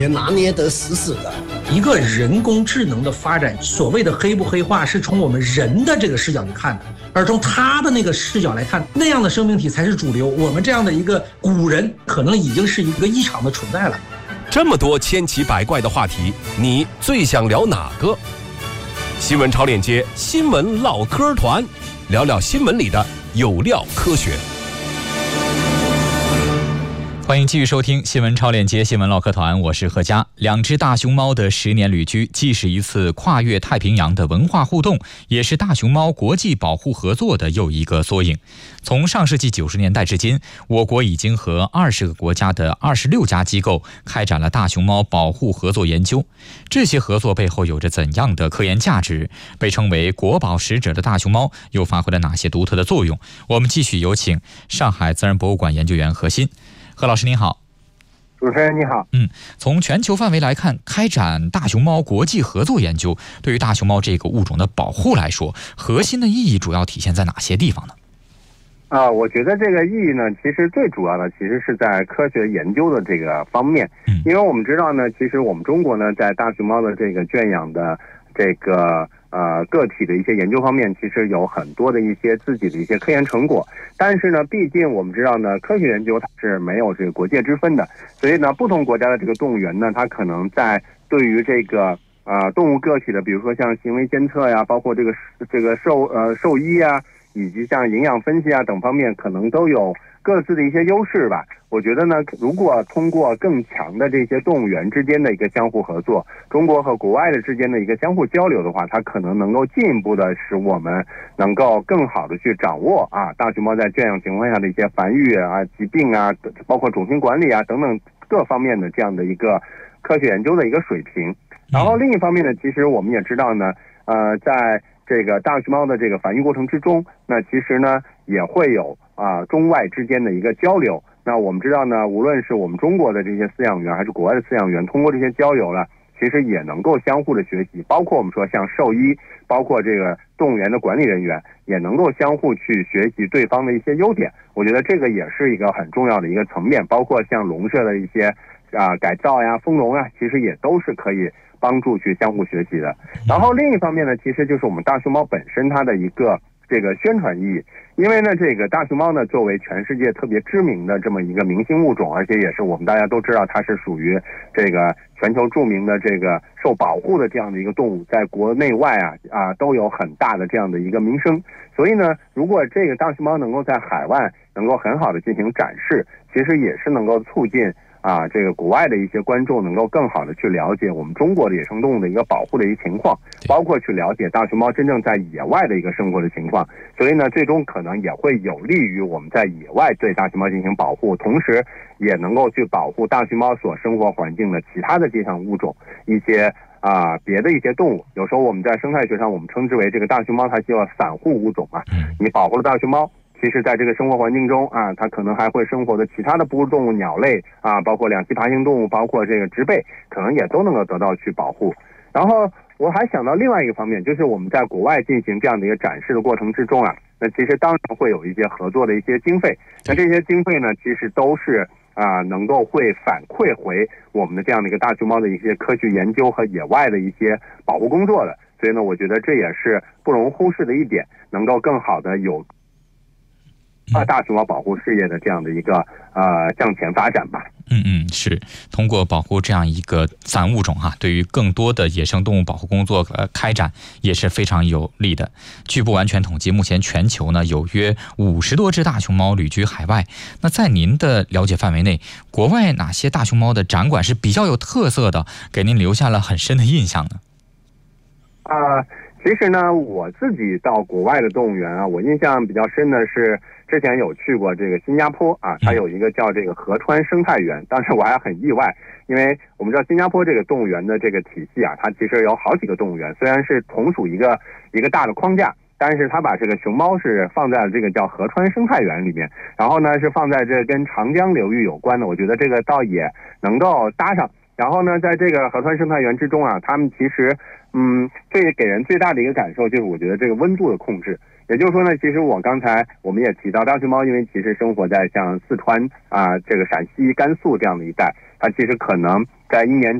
也拿捏得死死的。 一个人工智能的发展，所谓的黑不黑化，是从我们人的这个视角去看的，而从他的那个视角来看，那样的生命体才是主流。我们这样的一个古人，可能已经是一个异常的存在了。 这么多千奇百怪的话题，你最想聊哪个？新闻超链接新闻唠嗑团，聊聊新闻里的有料科学。 欢迎继续收听新闻超链接新闻唠嗑团，我是贺佳。两只大熊猫的10年旅居，既是一次跨越太平洋的文化互动，也是大熊猫国际保护合作的又一个缩影。从上世纪90年代至今，我国已经和20个国家的26家机构开展了大熊猫保护合作研究。这些合作背后有着怎样的科研价值？被称为国宝使者的大熊猫又发挥了哪些独特的作用？我们继续有请上海自然博物馆研究员何鑫。何老师您好。 主持人你好。 从全球范围来看，开展大熊猫国际合作研究，对于大熊猫这个物种的保护来说，核心的意义主要体现在哪些地方呢？ 我觉得这个意义呢，其实最主要的其实是在科学研究的这个方面。因为我们知道呢，其实我们中国呢，在大熊猫的这个圈养的这个个体的一些研究方面，其实有很多的一些自己的一些科研成果。但是呢，毕竟我们知道呢，科学研究它是没有这个国界之分的，所以呢，不同国家的这个动物园呢，它可能在对于这个动物个体的，比如说像行为监测呀，包括这个兽医啊，以及像营养分析啊等方面，可能都有各自的一些优势吧。我觉得呢，如果通过更强的这些动物园之间的一个相互合作，中国和国外的之间的一个相互交流的话，它可能能够进一步的使我们能够更好的去掌握大熊猫在圈养情况下的一些繁育啊、疾病啊，包括种群管理啊等等各方面的这样的一个科学研究的一个水平。然后另一方面呢，其实我们也知道呢，在这个大熊猫的这个繁育过程之中，那其实呢也会有中外之间的一个交流。那我们知道呢，无论是我们中国的这些饲养员还是国外的饲养员，通过这些交流呢，其实也能够相互的学习，包括我们说像兽医，包括这个动物园的管理人员，也能够相互去学习对方的一些优点。我觉得这个也是一个很重要的一个层面，包括像笼舍的一些改造呀、丰容啊，其实也都是可以帮助去相互学习的。然后另一方面呢，其实就是我们大熊猫本身它的一个这个宣传意义。因为呢，这个大熊猫呢，作为全世界特别知名的这么一个明星物种，而且也是我们大家都知道它是属于这个全球著名的这个受保护的这样的一个动物，在国内外都有很大的这样的一个名声。所以呢，如果这个大熊猫能够在海外能够很好的进行展示，其实也是能够促进这个国外的一些观众能够更好的去了解我们中国的野生动物的一个保护的一个情况，包括去了解大熊猫真正在野外的一个生活的情况。所以呢，最终可能也会有利于我们在野外对大熊猫进行保护，同时也能够去保护大熊猫所生活环境的其他的这项物种，一些别的一些动物。有时候我们在生态学上我们称之为这个大熊猫它叫散户物种你保护了大熊猫，其实在这个生活环境中它可能还会生活的其他的哺乳动物、鸟类包括两栖爬行动物，包括这个植被，可能也都能够得到去保护。然后我还想到另外一个方面，就是我们在国外进行这样的一个展示的过程之中那其实当然会有一些合作的一些经费，那这些经费呢，其实都是能够会反馈回我们的这样的一个大熊猫的一些科学研究和野外的一些保护工作的。所以呢，我觉得这也是不容忽视的一点，能够更好的有大熊猫保护事业的这样的一个向前发展吧。 是通过保护这样一个散物种对于更多的野生动物保护工作开展也是非常有利的。据不完全统计，目前全球呢有约50多只大熊猫旅居海外。那在您的了解范围内，国外哪些大熊猫的展馆是比较有特色的，给您留下了很深的印象呢？ 其实呢，我自己到国外的动物园我印象比较深的是之前有去过这个新加坡它有一个叫这个河川生态园。当时我还很意外，因为我们知道新加坡这个动物园的这个体系它其实有好几个动物园，虽然是同属一个大的框架，但是它把这个熊猫是放在了这个叫河川生态园里面，然后呢是放在这跟长江流域有关的，我觉得这个倒也能够搭上。然后呢，在这个河川生态园之中他们其实这给人最大的一个感受就是我觉得这个温度的控制。 也就是说呢，其实我们也提到，大熊猫因为其实生活在像四川这个陕西、甘肃这样的一带，它其实可能在1年